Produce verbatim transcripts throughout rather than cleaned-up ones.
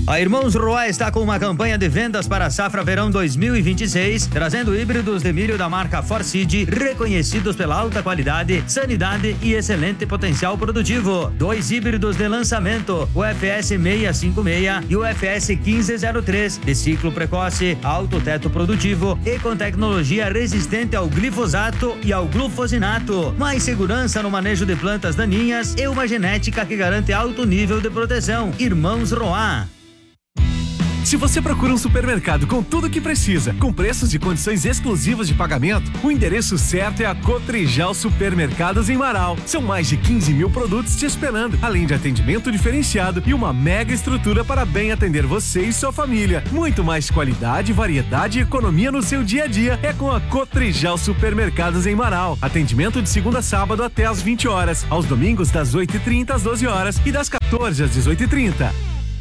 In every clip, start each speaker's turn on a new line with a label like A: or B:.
A: A Irmãos Roá está com uma campanha de vendas para a safra verão dois mil e vinte e seis, trazendo híbridos de milho da marca Forsyth, reconhecidos pela alta qualidade, sanidade e excelente potencial produtivo. Dois híbridos de lançamento, o F S seiscentos e cinquenta e seis e o F S quinze zero três, de ciclo precoce, alto teto produtivo e com tecnologia resistente ao glifosato e ao glufosinato. Mais segurança no manejo de plantas daninhas e uma genética que garante alto nível de proteção. Irmãos Roá.
B: Se você procura um supermercado com tudo o que precisa, com preços e condições exclusivas de pagamento, o endereço certo é a Cotrijal Supermercados em Marau. São mais de quinze mil produtos te esperando, além de atendimento diferenciado e uma mega estrutura para bem atender você e sua família. Muito mais qualidade, variedade e economia no seu dia a dia é com a Cotrijal Supermercados em Marau. Atendimento de segunda a sábado até às vinte horas, aos domingos das oito e trinta às doze horas e das quatorze às dezoito e trinta.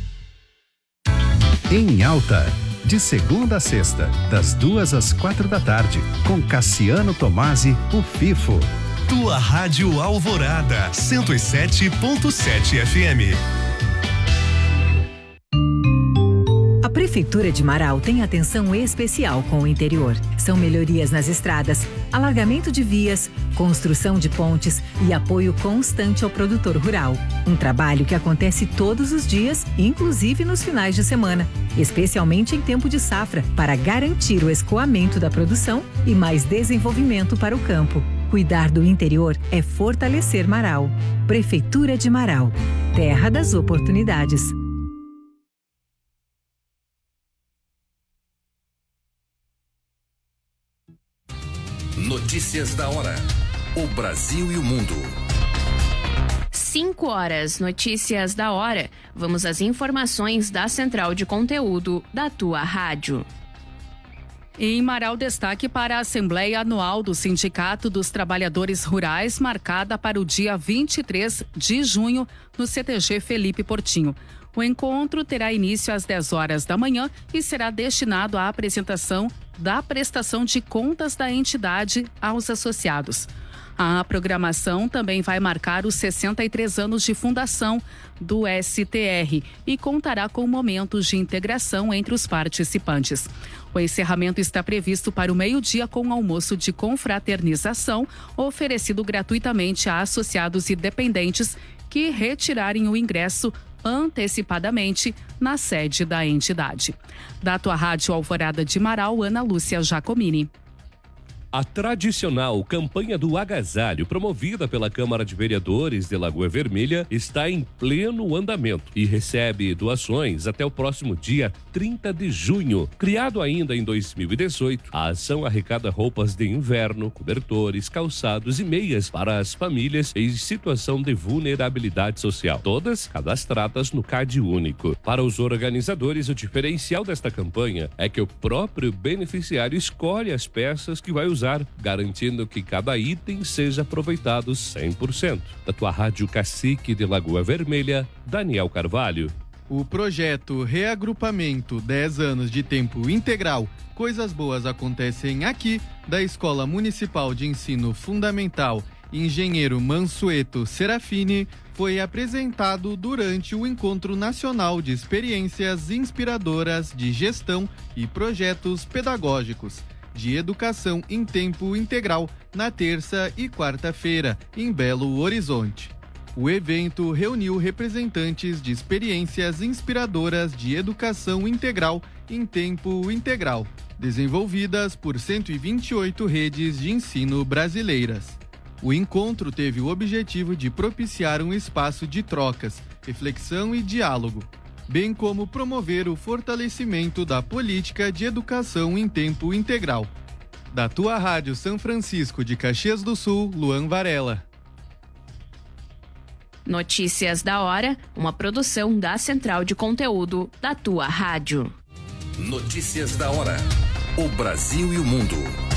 C: Em Alta, de segunda a sexta, das duas às quatro da tarde, com Cassiano Tomasi, o Fifo.
D: Tua Rádio Alvorada, cento e sete ponto sete F M.
E: A Prefeitura de Marau tem atenção especial com o interior. São melhorias nas estradas, alargamento de vias, construção de pontes e apoio constante ao produtor rural. Um trabalho que acontece todos os dias, inclusive nos finais de semana, especialmente em tempo de safra, para garantir o escoamento da produção e mais desenvolvimento para o campo. Cuidar do interior é fortalecer Marau. Prefeitura de Marau, terra das oportunidades.
F: Notícias da hora. O Brasil e o mundo.
G: cinco horas, notícias da hora. Vamos às informações da Central de Conteúdo da Tua Rádio.
H: Em Marau, destaque para a Assembleia Anual do Sindicato dos Trabalhadores Rurais, marcada para o dia vinte e três de junho, no C T G Felipe Portinho. O encontro terá início às dez horas da manhã e será destinado à apresentação da prestação de contas da entidade aos associados. A programação também vai marcar os sessenta e três anos de fundação do S T R e contará com momentos de integração entre os participantes. O encerramento está previsto para o meio-dia com almoço de confraternização oferecido gratuitamente a associados e dependentes que retirarem o ingresso antecipadamente na sede da entidade. Da Tua Rádio Alvorada de Marau, Ana Lúcia Giacomini.
I: A tradicional campanha do agasalho, promovida pela Câmara de Vereadores de Lagoa Vermelha, está em pleno andamento e recebe doações até o próximo dia trinta de junho. Criado ainda em dois mil e dezoito, a ação arrecada roupas de inverno, cobertores, calçados e meias para as famílias em situação de vulnerabilidade social, todas cadastradas no C A D único. Para os organizadores, o diferencial desta campanha é que o próprio beneficiário escolhe as peças que vai usar, garantindo que cada item seja aproveitado cem por cento. Da Tua Rádio Cacique de Lagoa Vermelha, Daniel Carvalho.
J: O projeto Reagrupamento dez anos de tempo integral, coisas boas acontecem aqui, da Escola Municipal de Ensino Fundamental Engenheiro Mansueto Serafini, foi apresentado durante o Encontro Nacional de Experiências Inspiradoras de Gestão e Projetos Pedagógicos de Educação em Tempo Integral, na terça e quarta-feira, em Belo Horizonte. O evento reuniu representantes de experiências inspiradoras de educação integral em tempo integral, desenvolvidas por cento e vinte e oito redes de ensino brasileiras. O encontro teve o objetivo de propiciar um espaço de trocas, reflexão e diálogo, bem como promover o fortalecimento da política de educação em tempo integral. Da Tua Rádio São Francisco de Caxias do Sul, Luan Varela.
G: Notícias da hora, uma produção da Central de Conteúdo da Tua Rádio.
F: Notícias da hora. O Brasil e o mundo.